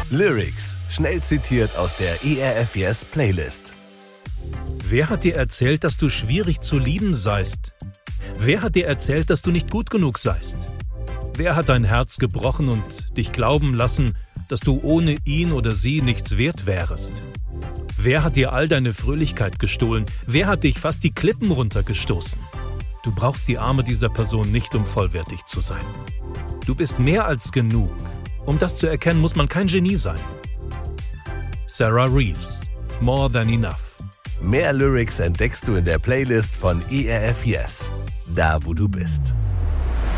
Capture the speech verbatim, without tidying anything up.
Lyrics, schnell zitiert aus der E R F Yes Playlist. Wer hat dir erzählt, dass du schwierig zu lieben seist? Wer hat dir erzählt, dass du nicht gut genug seist? Wer hat dein Herz gebrochen und dich glauben lassen, dass du ohne ihn oder sie nichts wert wärest? Wer hat dir all deine Fröhlichkeit gestohlen? Wer hat dich fast die Klippen runtergestoßen? Du brauchst die Arme dieser Person nicht, um vollwertig zu sein. Du bist mehr als genug. Um das zu erkennen, muss man kein Genie sein. Sarah Reeves, More Than Enough. Mehr Lyrics entdeckst du in der Playlist von E R F Yes, da wo du bist.